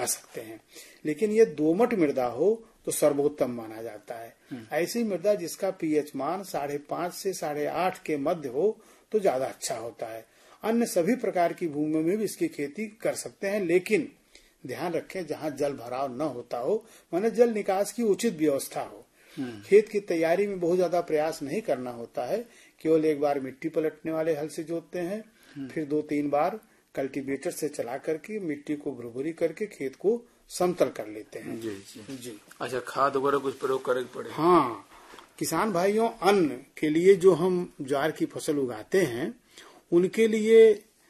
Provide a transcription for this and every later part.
सकते हैं। लेकिन ये दोमट मृदा हो तो सर्वोत्तम माना जाता है। ऐसी मृदा जिसका पीएच मान 5.5 से 8.5 के मध्य हो तो ज्यादा अच्छा होता है। अन्य सभी प्रकार की भूमि में भी इसकी खेती कर सकते हैं, लेकिन ध्यान रखें जहाँ जल भराव न होता हो, माने जल निकास की उचित व्यवस्था हो। खेत की तैयारी में बहुत ज्यादा प्रयास नहीं करना होता है, केवल एक बार मिट्टी पलटने वाले हल से जोतते हैं, फिर 2-3 बार कल्टीवेटर से चला करके मिट्टी को भुरभुरी करके खेत को समतल कर लेते हैं। जी। अच्छा, खाद वगैरह कुछ प्रयोग करे पड़े? हाँ, किसान भाइयों, अन्न के लिए जो हम ज्वार की फसल उगाते हैं उनके लिए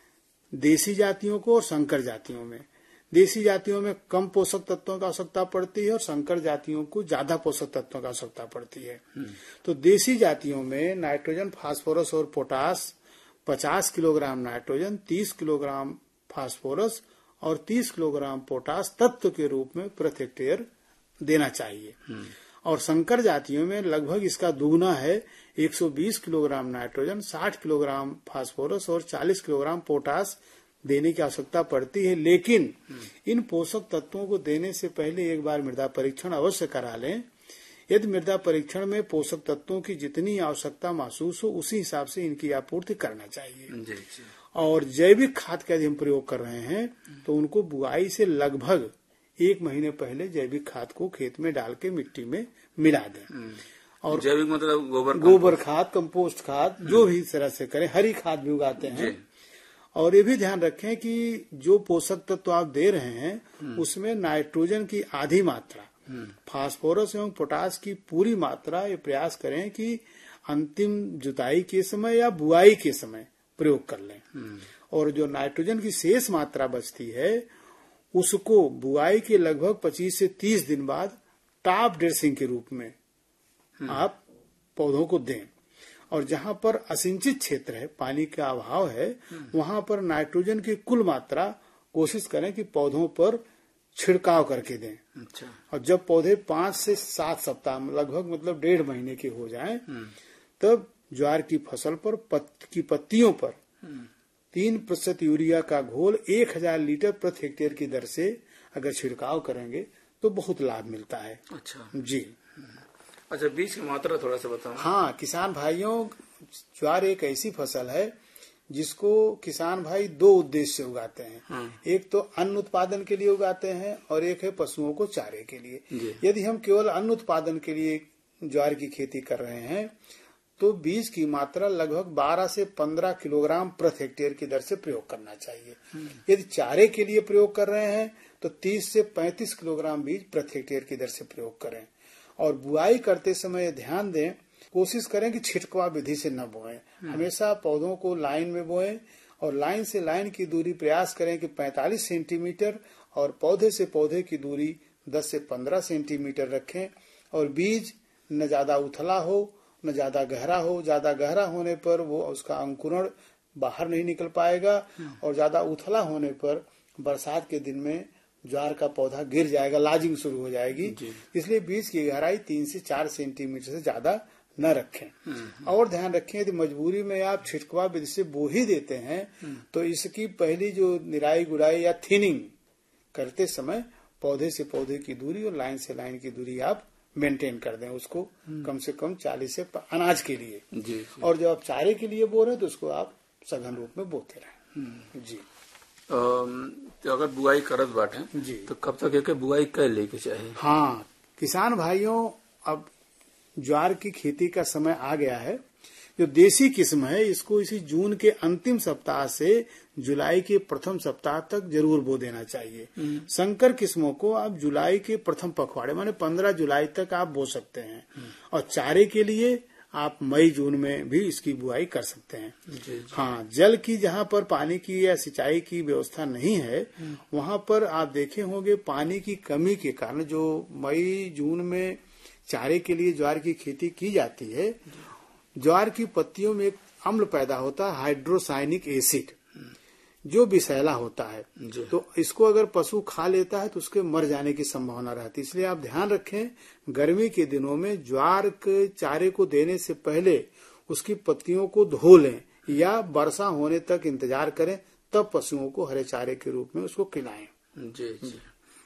देसी जातियों को और संकर जातियों में, देसी जातियों में कम पोषक तत्वों की आवश्यकता पड़ती है और संकर जातियों को ज्यादा पोषक तत्वों की आवश्यकता पड़ती है। तो देसी जातियों में नाइट्रोजन, फास्फोरस और potash 50 kilogram nitrogen, 30 kilogram phosphorus और 30 किलोग्राम पोटास तत्व के रूप में प्रति हेक्टेयर देना चाहिए। और संकर जातियों में लगभग इसका दुगुना है, 120 किलोग्राम नाइट्रोजन, 60 किलोग्राम फास्फोरस और 40 किलोग्राम पोटास देने की आवश्यकता पड़ती है। लेकिन इन पोषक तत्वों को देने से पहले एक बार मृदा परीक्षण अवश्य करा लें। यदि मृदा परीक्षण में पोषक तत्वों की जितनी आवश्यकता महसूस हो उसी हिसाब से इनकी आपूर्ति करना चाहिए। और जैविक खाद का यदि हम प्रयोग कर रहे हैं तो उनको बुआई से लगभग 1 महीने पहले जैविक खाद को खेत में डाल के मिट्टी में मिला दें। और जैविक मतलब गोबर खाद, कंपोस्ट खाद, जो भी इस तरह से करें। हरी खाद भी उगाते हैं। और ये भी ध्यान रखें कि जो पोषक तत्व आप दे रहे हैं उसमें नाइट्रोजन की आधी मात्रा, फास्फोरस एवं पोटास की पूरी मात्रा ये प्रयास करें कि अंतिम जुताई के समय या बुआई के समय प्रयोग कर लें। और जो नाइट्रोजन की शेष मात्रा बचती है उसको बुआई के लगभग 25 से 30 दिन बाद टॉप ड्रेसिंग के रूप में आप पौधों को दें। और जहां पर असिंचित क्षेत्र है, पानी का अभाव है, वहां पर नाइट्रोजन की कुल मात्रा कोशिश करें कि पौधों पर छिड़काव करके दें। अच्छा। और जब पौधे 5 से 7 सप्ताह लगभग मतलब 1.5 महीने के हो जाएं, तब ज्वार की फसल पर की पत्तियों पर 3% यूरिया का घोल 1000 लीटर प्रति हेक्टेयर की दर से अगर छिड़काव करेंगे तो बहुत लाभ मिलता है। अच्छा जी। अच्छा, बीज की मात्रा थोड़ा सा बताओ। हाँ, किसान भाइयों, ज्वार एक ऐसी फसल है जिसको किसान भाई 2 उद्देश्य से उगाते हैं। एक तो अन्न उत्पादन के लिए उगाते हैं और एक है पशुओं को चारे के लिए। यदि हम केवल अन्न उत्पादन के लिए ज्वार की खेती कर रहे हैं तो बीज की मात्रा लगभग 12 से 15 किलोग्राम प्रति हेक्टेयर की दर से प्रयोग करना चाहिए। यदि चारे के लिए प्रयोग कर रहे हैं तो 30 से 35 किलोग्राम बीज प्रति हेक्टेयर की दर से प्रयोग करें। और बुआई करते समय ध्यान दें, कोशिश करें कि छिटकवा विधि से न बोएं। हमेशा पौधों को लाइन में बोएं और लाइन से लाइन की दूरी प्रयास करें कि 45 सेंटीमीटर और पौधे से पौधे की दूरी 10 से 15 सेंटीमीटर रखें। और बीज न ज्यादा उथला हो न ज्यादा गहरा हो। ज्यादा गहरा होने पर वो उसका अंकुरण बाहर नहीं निकल पाएगा और ज्यादा उथला होने पर बरसात के दिन में ज्वार का पौधा गिर जाएगा, लाजिंग शुरू हो जाएगी। इसलिए बीज की गहराई 3 से 4 सेंटीमीटर से ज्यादा न रखें। और ध्यान रखें, यदि मजबूरी में आप छिटकवा विधि से बो ही देते हैं तो इसकी पहली जो निराई गुड़ाई या थिनिंग करते समय पौधे से पौधे की दूरी और लाइन से लाइन की दूरी आप मेंटेन कर दें, उसको कम से कम 40 से अनाज के लिए। जी। और जब आप चारे के लिए बो रहे हैं तो उसको आप सघन रूप में बोते रहें। जी। तो अगर बुआई करत बाटे जी तो कब तक एक बुआई कर लेके चाहिए? हाँ, किसान भाइयों, अब ज्वार की खेती का समय आ गया है। जो देसी किस्म है इसको इसी जून के अंतिम सप्ताह से जुलाई के प्रथम सप्ताह तक जरूर बो देना चाहिए। संकर किस्मों को आप जुलाई के प्रथम पखवाड़े माने 15 जुलाई तक आप बो सकते हैं। और चारे के लिए आप मई जून में भी इसकी बुआई कर सकते हैं। जी। हाँ, जल की जहाँ पर पानी की या सिंचाई की व्यवस्था नहीं है वहाँ पर आप देखे होंगे पानी की कमी के कारण जो मई जून में चारे के लिए ज्वार की खेती की जाती है, ज्वार की पत्तियों में एक अम्ल पैदा होता है, हाइड्रोसाइनिक एसिड, जो विषैला होता है। तो इसको अगर पशु खा लेता है तो उसके मर जाने की संभावना रहती है। इसलिए आप ध्यान रखें, गर्मी के दिनों में ज्वार के चारे को देने से पहले उसकी पत्तियों को धो लें या वर्षा होने तक इंतजार करें, तब पशुओं को हरे चारे के रूप में उसको खिलाएं। जी।